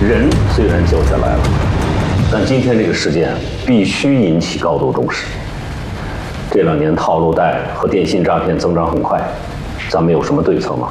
人虽然救下来了，但今天这个事件必须引起高度重视。这2年套路贷和电信诈骗增长很快，咱们有什么对策吗？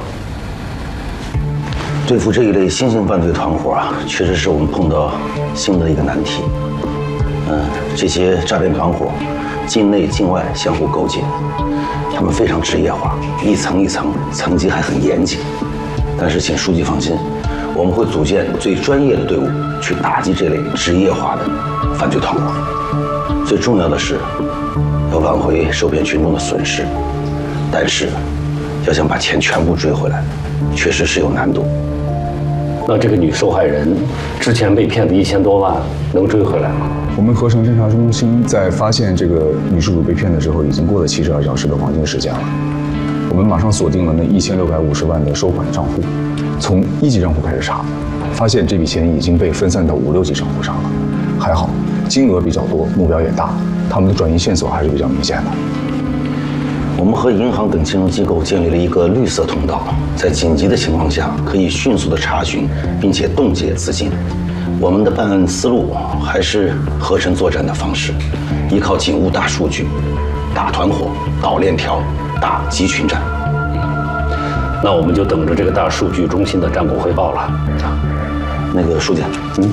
对付这一类新型犯罪团伙啊，确实是我们碰到新的一个难题。这些诈骗团伙境内境外相互勾结，他们非常职业化，一层一层，层级还很严谨。但是请书记放心，我们会组建最专业的队伍去打击这类职业化的犯罪团伙。最重要的是要挽回受骗群众的损失，但是要想把钱全部追回来，确实是有难度。 那这个女受害人之前被骗的1000多万能追回来吗？ 我们合成侦查中心在发现这个女事主被骗的时候，已经过了72小时的黄金时间了。我们马上锁定了那1650万的收款账户，从1级账户开始查，发现这笔钱已经被分散到5、6级账户上了。还好，金额比较多，目标也大，他们的转移线索还是比较明显的。 我们和银行等金融机构建立了一个绿色通道，在紧急的情况下可以迅速的查询，并且冻结资金。我们的办案思路还是合成作战的方式，依靠警务大数据，打团伙、导链条、打集群战。 那我们就等着这个大数据中心的战果汇报了。 那个书记，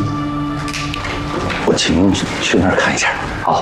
我请您去那儿看一下。 好。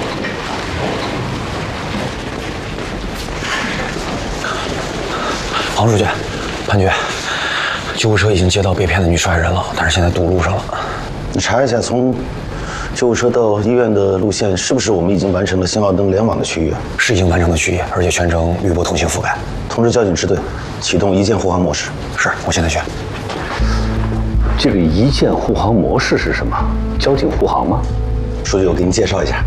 黄书记，潘局，救护车已经接到被骗的女受害人了，但是现在堵路上了。 你查一下，从救护车到医院的路线是不是我们已经完成了信号灯联网的区域？ 是已经完成的区域，而且全程绿波通行覆盖。 通知交警支队，启动一键护航模式。 是，我现在去。 这个一键护航模式是什么？交警护航吗？ 书记，我给您介绍一下。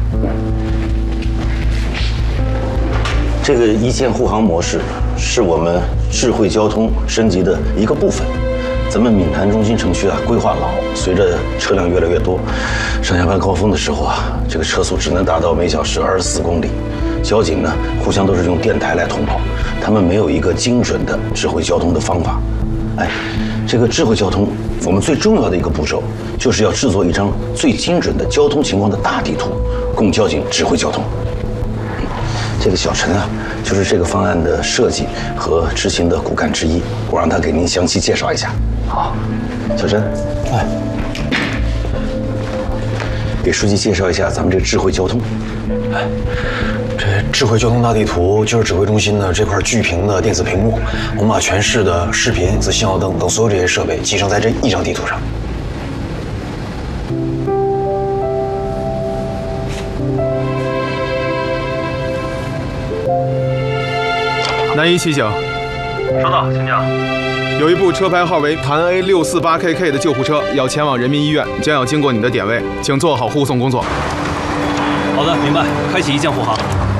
这个一键护航模式是我们智慧交通升级的一个部分。咱们闽潭中心城区啊，规划老，随着车辆越来越多，上下班高峰的时候啊，这个车速只能达到每小时24公里。交警呢，互相都是用电台来通报，他们没有一个精准的智慧交通的方法。这个智慧交通，我们最重要的一个步骤，就是要制作一张最精准的交通情况的大地图，供交警指挥交通。这个小陈啊，就是这个方案的设计和执行的骨干之一，我让他给您详细介绍一下。好，小陈，给书记介绍一下咱们这个智慧交通。 这智慧交通大地图就是指挥中心的这块巨屏的电子屏幕，我们把全市的视频和信号灯等所有这些设备集成在这一张地图上。 南一骑警， 收到，请讲。 有一部车牌号为谭 A648KK 的救护车要前往人民医院，将要经过你的点位，请做好护送工作。 好的，明白。开启一键护航。